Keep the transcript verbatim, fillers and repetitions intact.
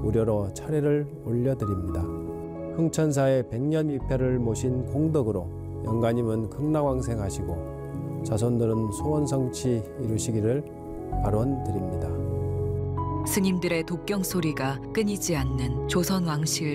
무료로 차례를 올려드립니다. 흥천사의 백년 위패를 모신 공덕으로 영가님은 극락왕생하시고 자손들은 소원성취 이루시기를 발원드립니다. 스님들의 독경 소리가 끊이지 않는 조선 왕실